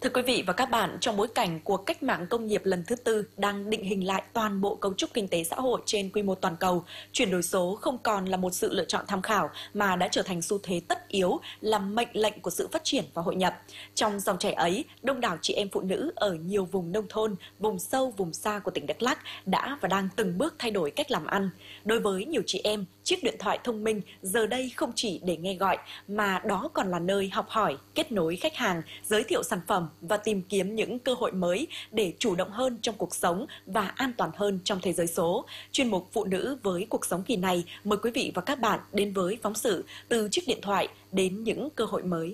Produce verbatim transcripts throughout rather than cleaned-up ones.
Thưa quý vị và các bạn, trong bối cảnh cuộc cách mạng công nghiệp lần thứ tư đang định hình lại toàn bộ cấu trúc kinh tế xã hội trên quy mô toàn cầu, chuyển đổi số không còn là một sự lựa chọn tham khảo mà đã trở thành xu thế tất yếu, là mệnh lệnh của sự phát triển và hội nhập. Trong dòng chảy ấy, đông đảo chị em phụ nữ ở nhiều vùng nông thôn, vùng sâu, vùng xa của tỉnh Đắk Lắk đã và đang từng bước thay đổi cách làm ăn. Đối với nhiều chị em, chiếc điện thoại thông minh giờ đây không chỉ để nghe gọi mà đó còn là nơi học hỏi, kết nối khách hàng, giới thiệu sản phẩm và tìm kiếm những cơ hội mới để chủ động hơn trong cuộc sống và an toàn hơn trong thế giới số. Chuyên mục Phụ nữ với cuộc sống kỳ này mời quý vị và các bạn đến với phóng sự từ chiếc điện thoại đến những cơ hội mới.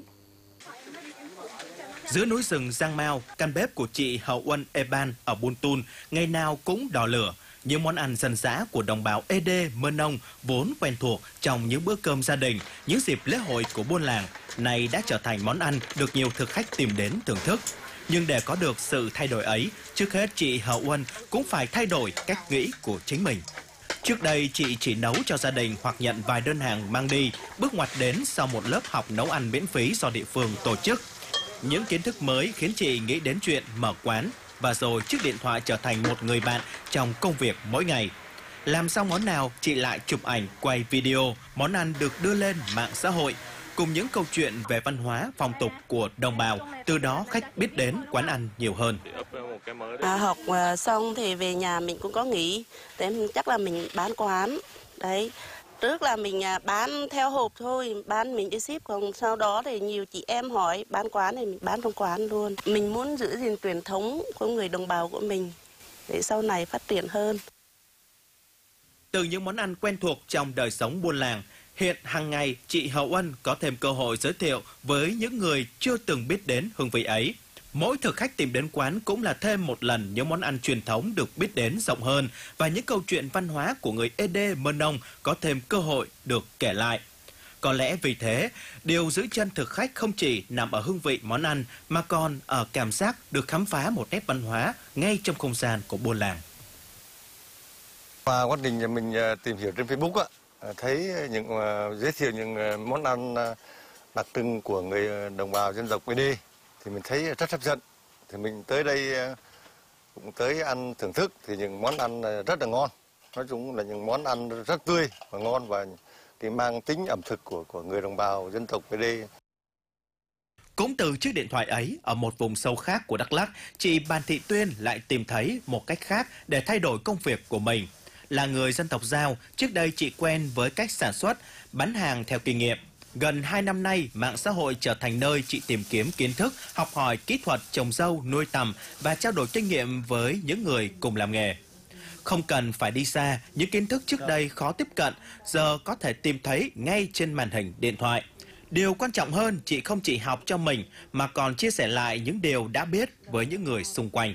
Giữa núi rừng Giang Mao, căn bếp của chị Hậu Uân Eban ở Buôn Tun ngày nào cũng đỏ lửa. Những món ăn dân dã của đồng bào Ê Đê, Mơ Nông vốn quen thuộc trong những bữa cơm gia đình, những dịp lễ hội của buôn làng, này đã trở thành món ăn được nhiều thực khách tìm đến thưởng thức. Nhưng để có được sự thay đổi ấy, trước hết chị Hậu Uân cũng phải thay đổi cách nghĩ của chính mình. Trước đây chị chỉ nấu cho gia đình hoặc nhận vài đơn hàng mang đi, bước ngoặt đến sau một lớp học nấu ăn miễn phí do địa phương tổ chức. Những kiến thức mới khiến chị nghĩ đến chuyện mở quán, và rồi chiếc điện thoại trở thành một người bạn trong công việc mỗi ngày. Làm xong món nào, chị lại chụp ảnh, quay video, món ăn được đưa lên mạng xã hội, cùng những câu chuyện về văn hóa, phong tục của đồng bào. Từ đó khách biết đến quán ăn nhiều hơn. À, học xong thì về nhà mình cũng có nghĩ, thế chắc là mình bán quán. Đấy, trước là mình bán theo hộp thôi, bán mình đi ship, còn sau đó thì nhiều chị em hỏi bán quán thì mình bán trong quán luôn. Mình muốn giữ gìn truyền thống của người đồng bào của mình để sau này phát triển hơn. Từ những món ăn quen thuộc trong đời sống buôn làng, hiện hàng ngày chị Hậu Uân có thêm cơ hội giới thiệu với những người chưa từng biết đến hương vị ấy. Mỗi thực khách tìm đến quán cũng là thêm một lần những món ăn truyền thống được biết đến rộng hơn, và những câu chuyện văn hóa của người Ê Đê, Mơ Nông có thêm cơ hội được kể lại. Có lẽ vì thế, điều giữ chân thực khách không chỉ nằm ở hương vị món ăn mà còn ở cảm giác được khám phá một nét văn hóa ngay trong không gian của buôn làng. Qua quá trình mình tìm hiểu trên Facebook á, thấy những giới thiệu những món ăn đặc trưng của người đồng bào dân tộc Ê Đê thì mình thấy rất hấp dẫn. Thì mình tới đây cũng tới ăn thưởng thức thì những món ăn rất là ngon. Nói chung là những món ăn rất tươi và ngon, và cái mang tính ẩm thực của của người đồng bào dân tộc Ê Đê. Cũng từ chiếc điện thoại ấy, ở một vùng sâu khác của Đắk Lắk, chị Bàn Thị Tuyên lại tìm thấy một cách khác để thay đổi công việc của mình. Là người dân tộc Dao, trước đây chị quen với cách sản xuất, bán hàng theo kinh nghiệm. Gần hai năm nay, mạng xã hội trở thành nơi chị tìm kiếm kiến thức, học hỏi kỹ thuật trồng dâu, nuôi tầm và trao đổi kinh nghiệm với những người cùng làm nghề. Không cần phải đi xa, những kiến thức trước đây khó tiếp cận, giờ có thể tìm thấy ngay trên màn hình điện thoại. Điều quan trọng hơn, chị không chỉ học cho mình mà còn chia sẻ lại những điều đã biết với những người xung quanh.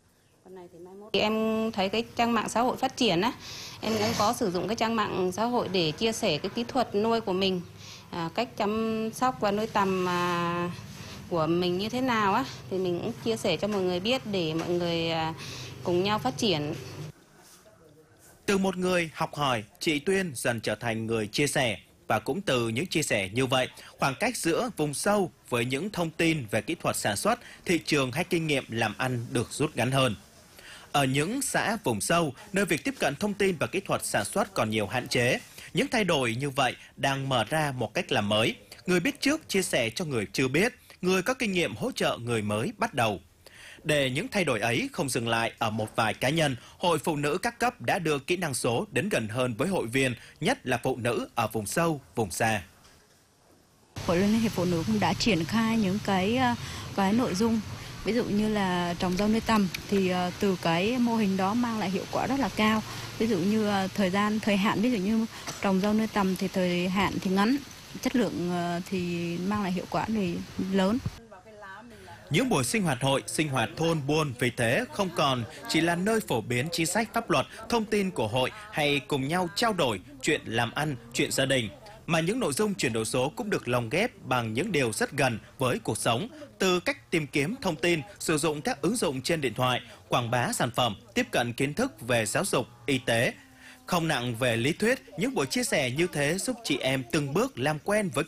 Em thấy cái trang mạng xã hội phát triển á, em cũng có sử dụng cái trang mạng xã hội để chia sẻ cái kỹ thuật nuôi của mình, à, cách chăm sóc và nuôi tầm à, của mình như thế nào á, thì mình cũng chia sẻ cho mọi người biết để mọi người à, cùng nhau phát triển. Từ một người học hỏi, chị Tuyên dần trở thành người chia sẻ. Và cũng từ những chia sẻ như vậy, khoảng cách giữa vùng sâu với những thông tin về kỹ thuật sản xuất, thị trường hay kinh nghiệm làm ăn được rút ngắn hơn. Ở những xã vùng sâu, nơi việc tiếp cận thông tin và kỹ thuật sản xuất còn nhiều hạn chế, những thay đổi như vậy đang mở ra một cách làm mới. Người biết trước chia sẻ cho người chưa biết, người có kinh nghiệm hỗ trợ người mới bắt đầu. Để những thay đổi ấy không dừng lại ở một vài cá nhân, Hội Phụ nữ các cấp đã đưa kỹ năng số đến gần hơn với hội viên, nhất là phụ nữ ở vùng sâu, vùng xa. Hội Liên hiệp Phụ nữ cũng đã triển khai những cái cái nội dung, ví dụ như là trồng rau nuôi tầm, thì từ cái mô hình đó mang lại hiệu quả rất là cao. Ví dụ như thời gian, thời hạn, ví dụ như trồng rau nuôi tầm thì thời hạn thì ngắn, chất lượng thì mang lại hiệu quả thì lớn. Những buổi sinh hoạt hội, sinh hoạt thôn buôn vì thế không còn chỉ là nơi phổ biến chính sách pháp luật, thông tin của hội hay cùng nhau trao đổi chuyện làm ăn, chuyện gia đình, mà những nội dung chuyển đổi số cũng được lồng ghép bằng những điều rất gần với cuộc sống, từ cách tìm kiếm thông tin, sử dụng các ứng dụng trên điện thoại, quảng bá sản phẩm, tiếp cận kiến thức về giáo dục, y tế. Không nặng về lý thuyết, những buổi chia sẻ như thế giúp chị em từng bước làm quen với